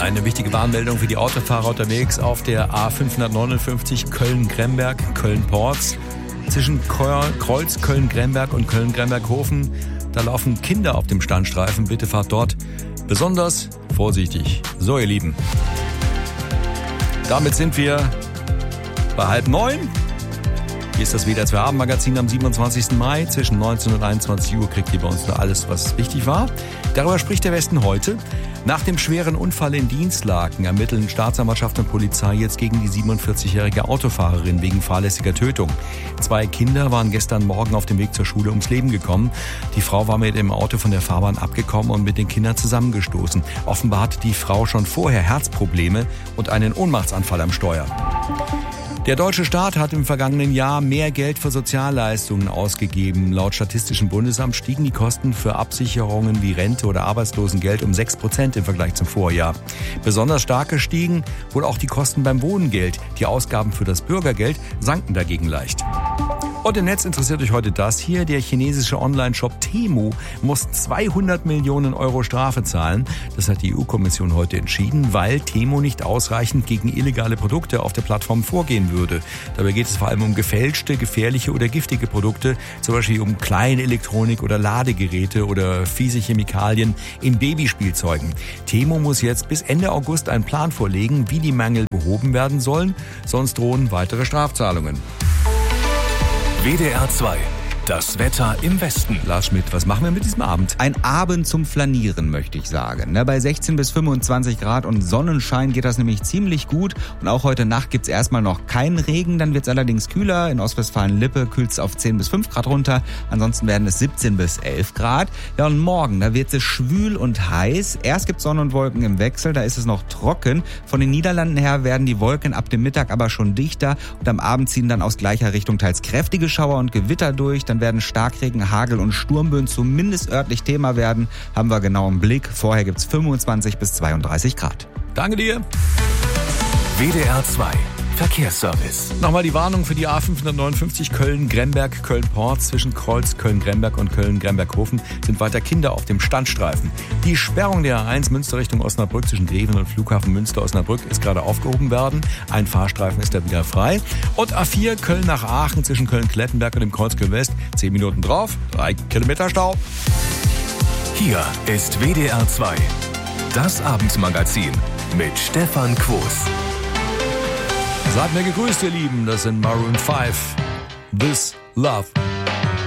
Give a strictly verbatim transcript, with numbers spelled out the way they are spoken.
Eine wichtige Warnmeldung für die Autofahrer unterwegs auf der A fünfhundertneunundfünfzig Köln-Gremberg, Köln-Porz. Zwischen Kreuz Köln-Gremberg und Köln-Gremberg-Hofen, da laufen Kinder auf dem Standstreifen. Bitte fahrt dort besonders vorsichtig. So, ihr Lieben, damit sind wir bei halb neun. Hier ist das W D R zwei Abendmagazin am siebenundzwanzigsten Mai. Zwischen neunzehn und einundzwanzig Uhr kriegt ihr bei uns nur alles, was wichtig war. Darüber spricht der Westen heute. Nach dem schweren Unfall in Dienstlaken ermitteln Staatsanwaltschaft und Polizei jetzt gegen die siebenundvierzigjährige Autofahrerin wegen fahrlässiger Tötung. Zwei Kinder waren gestern Morgen auf dem Weg zur Schule ums Leben gekommen. Die Frau war mit dem Auto von der Fahrbahn abgekommen und mit den Kindern zusammengestoßen. Offenbar hatte die Frau schon vorher Herzprobleme und einen Ohnmachtsanfall am Steuer. Der deutsche Staat hat im vergangenen Jahr mehr Geld für Sozialleistungen ausgegeben. Laut Statistischem Bundesamt stiegen die Kosten für Absicherungen wie Rente oder Arbeitslosengeld um sechs Prozent im Vergleich zum Vorjahr. Besonders stark gestiegen wohl auch die Kosten beim Wohngeld. Die Ausgaben für das Bürgergeld sanken dagegen leicht. Und im Netz interessiert euch heute das hier. Der chinesische Online-Shop Temu muss zweihundert Millionen Euro Strafe zahlen. Das hat die E U-Kommission heute entschieden, weil Temu nicht ausreichend gegen illegale Produkte auf der Plattform vorgehen würde. Dabei geht es vor allem um gefälschte, gefährliche oder giftige Produkte, zum Beispiel um Kleinelektronik oder Ladegeräte oder fiese Chemikalien in Babyspielzeugen. Temu muss jetzt bis Ende August einen Plan vorlegen, wie die Mängel behoben werden sollen, sonst drohen weitere Strafzahlungen. W D R zwei. Das Wetter im Westen. Lars Schmidt, was machen wir mit diesem Abend? Ein Abend zum Flanieren, möchte ich sagen. Bei sechzehn bis fünfundzwanzig Grad und Sonnenschein geht das nämlich ziemlich gut. Und auch heute Nacht gibt's erstmal noch keinen Regen. Dann wird's allerdings kühler. In Ostwestfalen-Lippe kühlt's auf zehn bis fünf Grad runter. Ansonsten werden es siebzehn bis elf Grad. Ja, und morgen, da wird es schwül und heiß. Erst gibt's Sonne und Wolken im Wechsel. Da ist es noch trocken. Von den Niederlanden her werden die Wolken ab dem Mittag aber schon dichter. Und am Abend ziehen dann aus gleicher Richtung teils kräftige Schauer und Gewitter durch. Dann werden Starkregen, Hagel und Sturmböen zumindest örtlich Thema werden. Haben wir genau im Blick. Vorher gibt's fünfundzwanzig bis zweiunddreißig Grad. Danke dir. W D R zwei. Verkehrsservice. Nochmal die Warnung für die A fünfhundertneunundfünfzig Köln-Gremberg, Köln-Porz. Zwischen Kreuz Köln-Gremberg und Köln-Gremberg-Hofen sind weiter Kinder auf dem Standstreifen. Die Sperrung der A eins Münster Richtung Osnabrück zwischen Greven und Flughafen Münster-Osnabrück ist gerade aufgehoben worden. Ein Fahrstreifen ist da wieder frei. Und A vier Köln nach Aachen zwischen Köln-Klettenberg und dem Kreuzköln West. Zehn Minuten drauf, drei Kilometer Stau. Hier ist W D R zwei. Das Abendmagazin mit Stefan Quos. Seid mir gegrüßt, ihr Lieben. Das sind Maroon five. This Love